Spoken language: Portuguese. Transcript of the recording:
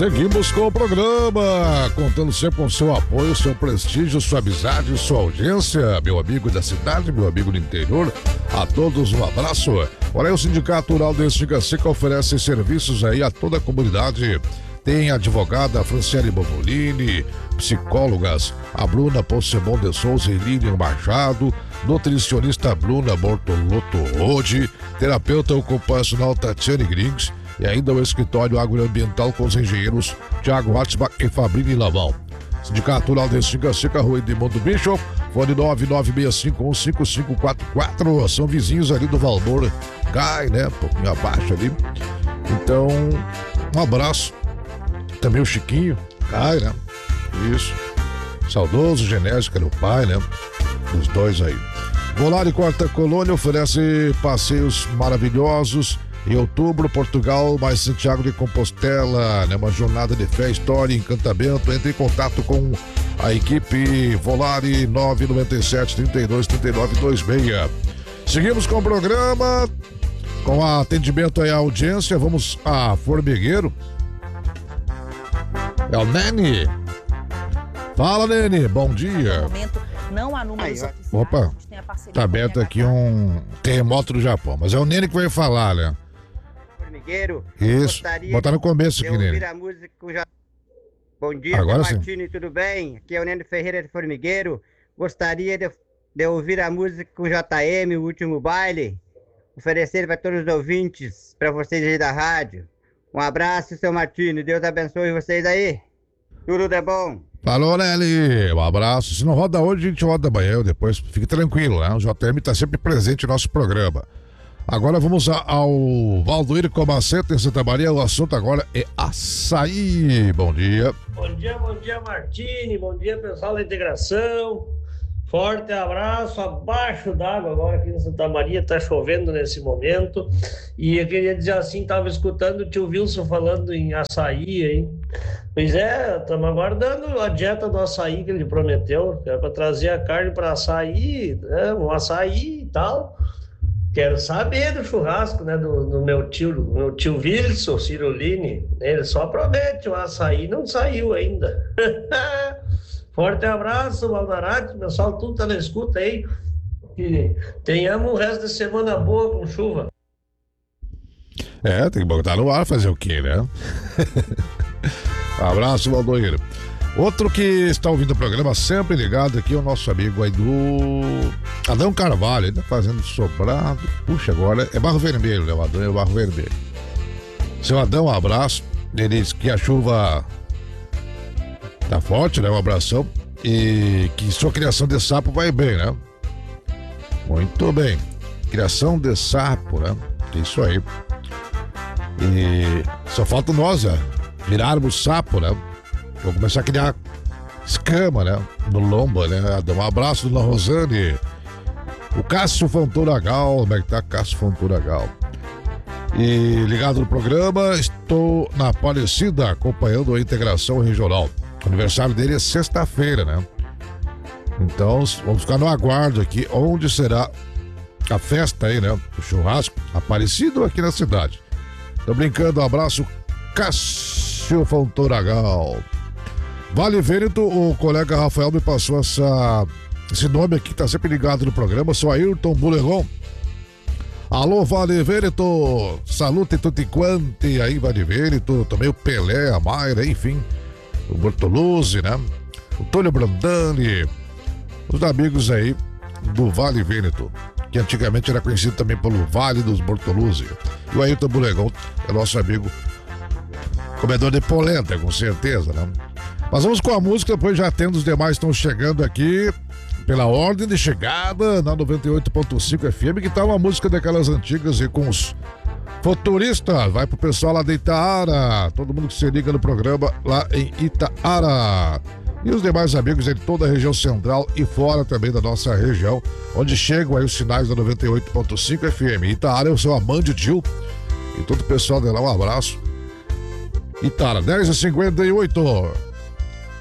Seguimos com o programa, contando sempre com seu apoio, seu prestígio, sua amizade, sua audiência, meu amigo da cidade, meu amigo do interior, a todos um abraço. Olha aí, o Sindicato Rural de Sica oferece serviços aí a toda a comunidade. Tem a advogada Franciele Bovolini, psicólogas a Bruna Poncemon de Souza e Lilian Machado, nutricionista Bruna Bortolotto Rode, terapeuta ocupacional Tatiane Grings, e ainda o escritório agroambiental com os engenheiros Thiago Hatzbach e Fabrini Lavão. Sindicato Rural de Sica, Rua Edmundo Bishop, fone 996515544. São vizinhos ali do Valmor, cai, né? Um pouquinho abaixo ali. Então, um abraço. Também o Chiquinho, cai, né? Isso. Saudoso Genésio, que era o pai, né? Dos dois aí. Volare Quarta Colônia oferece passeios maravilhosos. Em outubro, Portugal, mais Santiago de Compostela, né? Uma jornada de fé, história e encantamento. Entre em contato com a equipe Volare 997 32 39 26. Seguimos com o programa, com atendimento aí à audiência. Vamos a Formigueiro. É o Nene. Fala, Nene, bom dia. No momento, não há números oficiais. Opa, tá aberto aqui um terremoto do Japão, mas é o Nene que vai falar, né? Formigueiro. Isso, botar no começo aqui, Nene. A música já... Bom dia, agora Martini, tudo bem? Aqui é o Nene Ferreira de Formigueiro. Gostaria de ouvir a música com o JM, o último baile. Oferecer para todos os ouvintes, para vocês aí da rádio. Um abraço, seu Martini. Deus abençoe vocês aí. Tudo de bom. Falou, Nelly. Um abraço. Se não roda hoje, a gente roda amanhã ou depois. Fique tranquilo, né? O JM está sempre presente no nosso programa. Agora vamos ao Valdoir Comaceta em Santa Maria. O assunto agora é açaí. Bom dia. Bom dia, Martini. Bom dia, pessoal da integração. Forte abraço, abaixo d'água agora aqui em Santa Maria, tá chovendo nesse momento. E eu queria dizer assim, tava escutando o tio Wilson falando em açaí aí. Pois é, estamos aguardando a dieta do açaí que ele prometeu, que era para trazer a carne para açaí, né, um açaí e tal. Quero saber do churrasco, né, do meu tio Wilson Cirolini. Ele só promete o açaí, não saiu ainda. Forte abraço, Valdarate, pessoal, tudo tá na escuta aí. Que tenhamos o resto de semana boa com chuva. É, tem que botar no ar, fazer o quê, né? Abraço, Valdoir. Outro que está ouvindo o programa, sempre ligado aqui, é o nosso amigo aí do Adão Carvalho, ele tá fazendo sobrado. Puxa, agora é Barro Vermelho, né? O Adão é Barro Vermelho. Seu Adão, um abraço. Ele diz que a chuva tá forte, né? Um abração. E que sua criação de sapo vai bem, né? Muito bem. Criação de sapo, né? Isso aí. E só falta nós, né? Virarmos sapo, né? Vou começar a criar escama, né? No lombo, né? Um abraço, dona Rosane. O Cássio Fonturagal. Como é que tá, Cássio Fonturagal? E ligado no programa, estou na Aparecida acompanhando a integração regional. O aniversário dele é sexta-feira, né? Então, vamos ficar no aguardo aqui, onde será a festa aí, né? O churrasco, Aparecido aqui na cidade. Tô brincando, um abraço, Cássio Fontoragal. Vale Vêneto, o colega Rafael me passou esse nome aqui, tá sempre ligado no programa, sou Ayrton Buleron. Alô, Vale Vêneto, salute tutti quanti, aí Vale Vêneto, também o Pelé, a Mayra, enfim. O Bortoluzzi, né? O Tônio Brandani, os amigos aí do Vale Vêneto, que antigamente era conhecido também pelo Vale dos Bortoluzzi. E o Ayrton Bulegão é nosso amigo comedor de polenta, com certeza, né? Mas vamos com a música, depois já tendo os demais estão chegando aqui pela ordem de chegada na 98.5 FM, que tá uma música daquelas antigas e com os futuristas, vai pro pessoal lá de Itaara, todo mundo que se liga no programa lá em Itaara. E os demais amigos de toda a região central e fora também da nossa região, onde chegam aí os sinais da 98.5 FM. Itaara, eu sou Amande Dil e todo o pessoal de lá, um abraço. Itaara, 10h58.